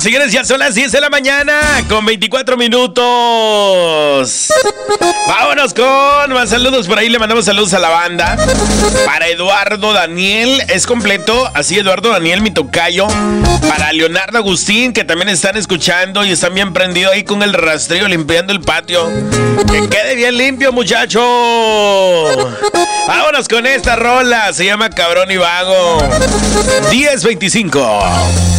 Bueno, señores, ya son las 10 de la mañana con 24 minutos. Vámonos con más saludos por ahí. Le mandamos saludos a la banda. Para Eduardo Daniel, es completo. Así, Eduardo Daniel, mi tocayo. Para Leonardo Agustín, que también están escuchando y están bien prendidos ahí con el rastreo, limpiando el patio. Que quede bien limpio, muchacho. Vámonos con esta rola. Se llama Cabrón y Vago. 10:25.